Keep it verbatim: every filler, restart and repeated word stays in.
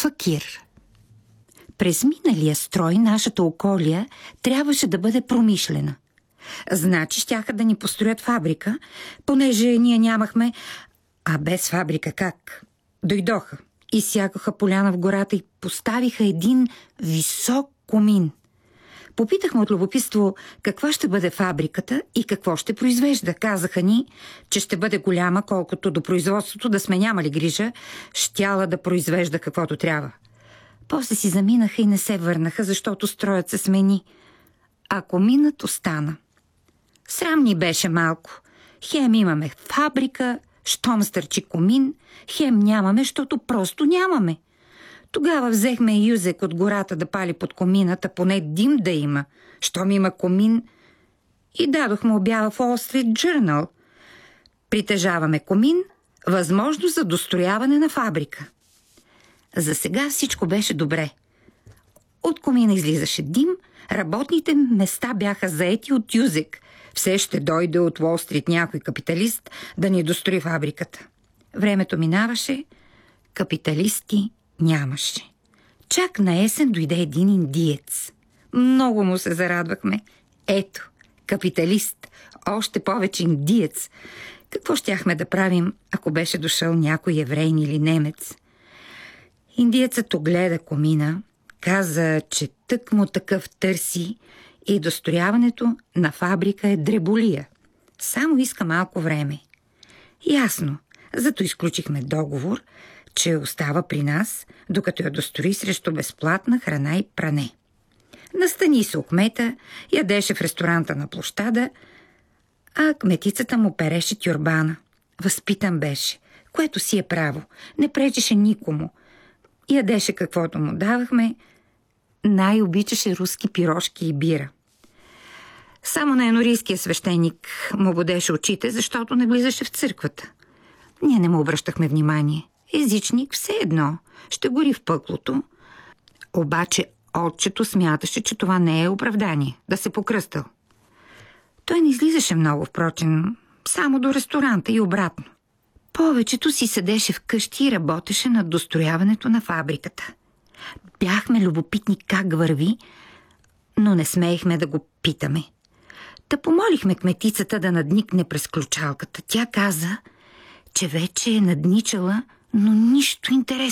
Факир. През миналия строй нашата околия трябваше да бъде промишлена. Значи щяха да ни построят фабрика, понеже ние нямахме, а без фабрика как? Дойдоха, изсякоха поляна в гората и поставиха един висок комин. Попитахме от любопитство каква ще бъде фабриката и какво ще произвежда. Казаха ни, че ще бъде голяма, колкото до производството да сме нямали грижа, щяла да произвежда каквото трябва. После си заминаха и не се върнаха, защото строят се смени. А коминът остана. Срам ни беше малко. Хем имаме фабрика, щом стърчи комин, хем нямаме, защото просто нямаме. Тогава взехме юзек от гората да пали под комината, поне дим да има, щом има комин, и дадохме обява в Wall Street Journal. Притежаваме комин, възможност за дострояване на фабрика. За сега всичко беше добре. От комина излизаше дим, работните места бяха заети от юзек. Все ще дойде от Уол Стрит някой капиталист да ни дострои фабриката. Времето минаваше, капиталисти нямаше. Чак на есен дойде един индиец. Много му се зарадвахме. Ето, капиталист, още повече индиец. Какво щяхме да правим, ако беше дошъл някой еврейн или немец? Индиецът огледа комина, каза, че тъкмо такъв търси и дострояването на фабрика е дреболия. Само иска малко време. Ясно, зато изключихме договор, че остава при нас, докато я дострои срещу безплатна храна и пране. Настани се у кмета, ядеше в ресторанта на площада, а кметицата му переше тюрбана. Възпитан беше, което си е право, не пречеше никому. Ядеше каквото му давахме, най-обичаше руски пирошки и бира. Само на енорийския свещеник му бодеше очите, защото не влизаше в църквата. Ние не му обръщахме внимание. Езичник все едно, ще гори в пъклото. Обаче отчето смяташе, че това не е оправдание, да се покръстал. Той не излизаше много, впрочем, само до ресторанта и обратно. Повечето си седеше вкъщи и работеше над дострояването на фабриката. Бяхме любопитни как върви, но не смеехме да го питаме. Та помолихме кметицата да надникне през ключалката. Тя каза, че вече е надничала, но нищо интересно.